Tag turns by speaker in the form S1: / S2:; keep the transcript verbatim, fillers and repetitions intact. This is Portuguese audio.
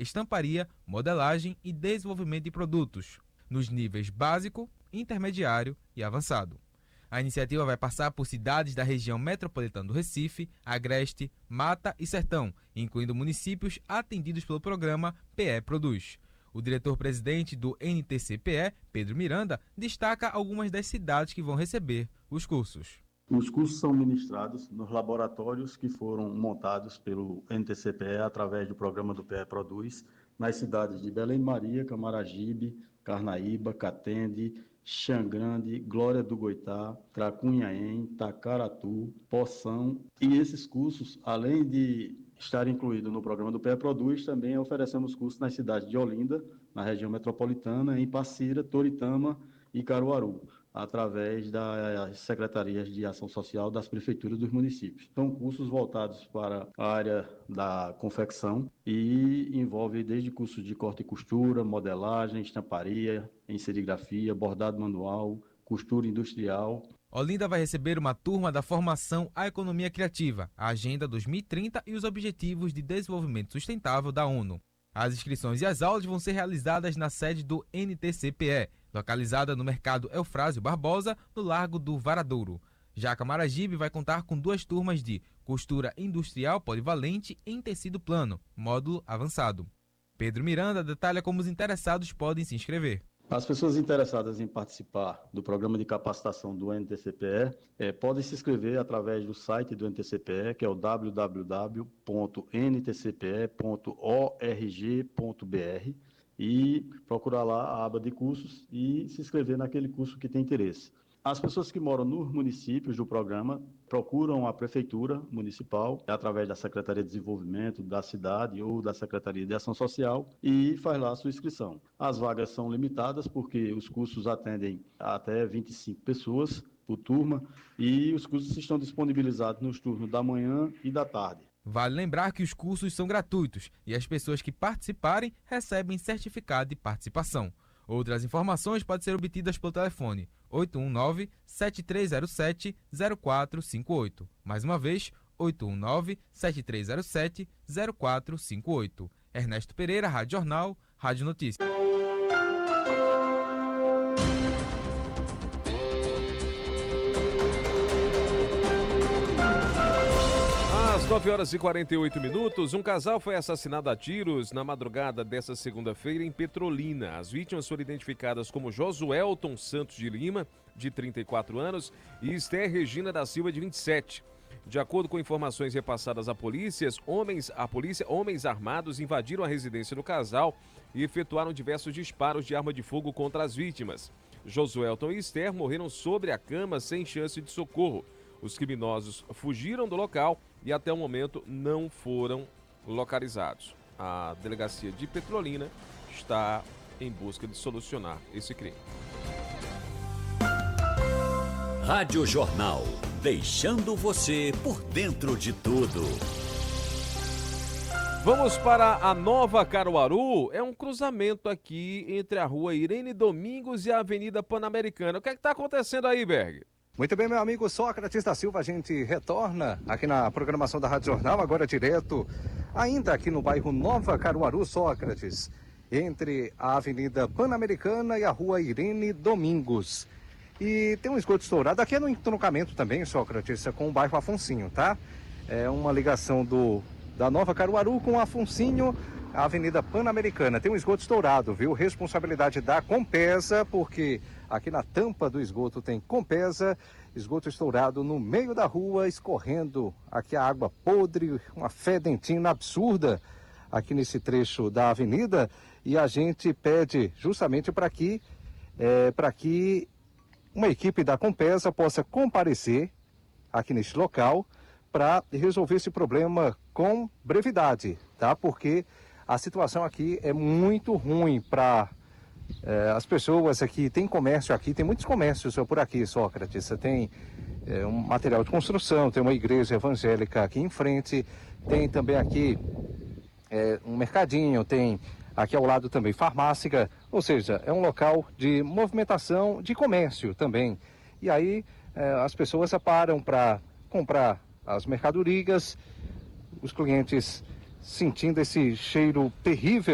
S1: estamparia, modelagem e desenvolvimento de produtos, nos níveis básico, intermediário e avançado. A iniciativa vai passar por cidades da região metropolitana do Recife, Agreste, Mata e Sertão, incluindo municípios atendidos pelo programa P E Produz. O diretor-presidente do N T C P E, Pedro Miranda, destaca algumas das cidades que vão receber os cursos.
S2: Os cursos são ministrados nos laboratórios que foram montados pelo N T C P E através do programa do P E Produz, nas cidades de Belém Maria, Camaragibe, Carnaíba, Catende, Xangrande, Glória do Goitá, Tracunhaém, Tacaratu, Poção. E esses cursos, além de estar incluídos no programa do P E Produz, também oferecemos cursos nas cidades de Olinda, na região metropolitana, em Passira, Toritama e Caruaru, através das secretarias de ação social das prefeituras dos municípios. São cursos voltados para a área da confecção e envolve desde cursos de corte e costura, modelagem, estamparia, em serigrafia, bordado manual, costura industrial.
S1: Olinda vai receber uma turma da formação à economia criativa, a Agenda dois mil e trinta e os Objetivos de Desenvolvimento Sustentável da ONU. As inscrições e as aulas vão ser realizadas na sede do N T C P E, localizada no Mercado Eufrásio Barbosa, no Largo do Varadouro. Já Camaragibe vai contar com duas turmas de costura industrial polivalente em tecido plano, módulo avançado. Pedro Miranda detalha como os interessados podem se inscrever.
S2: As pessoas interessadas em participar do programa de capacitação do N T C P E eh, podem se inscrever através do site do N T C P E, que é o w w w ponto n t c p e ponto org ponto b r, e procurar lá a aba de cursos e se inscrever naquele curso que tem interesse. As pessoas que moram nos municípios do programa procuram a Prefeitura Municipal, através da Secretaria de Desenvolvimento da cidade ou da Secretaria de Ação Social, e faz lá a sua inscrição. As vagas são limitadas porque os cursos atendem até vinte e cinco pessoas por turma e os cursos estão disponibilizados nos turnos da manhã e da tarde.
S1: Vale lembrar que os cursos são gratuitos e as pessoas que participarem recebem certificado de participação. Outras informações podem ser obtidas pelo telefone oito um nove, sete três zero sete, zero quatro cinco oito. Mais uma vez, oito um nove, sete três zero sete, zero quatro cinco oito. Ernesto Pereira, Rádio Jornal, Rádio Notícias.
S3: Às nove horas e quarenta e oito minutos, um casal foi assassinado a tiros na madrugada desta segunda-feira em Petrolina. As vítimas foram identificadas como Josuelton Santos de Lima, de trinta e quatro anos, e Esther Regina da Silva, de vinte e sete. De acordo com informações repassadas à polícia, homens, à polícia, homens armados invadiram a residência do casal e efetuaram diversos disparos de arma de fogo contra as vítimas. Josuelton e Esther morreram sobre a cama sem chance de socorro. Os criminosos fugiram do local e até o momento não foram localizados. A delegacia de Petrolina está em busca de solucionar esse crime.
S4: Rádio Jornal, deixando você por dentro de tudo.
S3: Vamos para a Nova Caruaru. É um cruzamento aqui entre a rua Irene Domingos e a Avenida Pan-Americana. O que é que está acontecendo aí, Berg?
S5: Muito bem, meu amigo Sócrates da Silva, a gente retorna aqui na programação da Rádio Jornal, agora direto, ainda aqui no bairro Nova Caruaru, Sócrates, entre a Avenida Pan-Americana e a rua Irene Domingos. E tem um esgoto estourado, aqui é no entroncamento também, Sócrates, com o bairro Afonsinho, tá? É uma ligação do, da Nova Caruaru com Afonsinho, a Avenida Pan-Americana. Tem um esgoto estourado, viu? Responsabilidade da Compesa, porque aqui na tampa do esgoto tem Compesa, esgoto estourado no meio da rua, escorrendo aqui a água podre, uma fedentina absurda aqui nesse trecho da avenida, e a gente pede justamente para que, é, para que uma equipe da Compesa possa comparecer aqui neste local para resolver esse problema com brevidade, tá? Porque a situação aqui é muito ruim para é, as pessoas aqui. Tem comércio aqui, tem muitos comércios por aqui, Sócrates. Você tem é, um material de construção, tem uma igreja evangélica aqui em frente, tem também aqui é, um mercadinho, tem aqui ao lado também farmácia, ou seja, é um local de movimentação de comércio também. E aí é, as pessoas param para comprar as mercadorias, os clientes sentindo esse cheiro terrível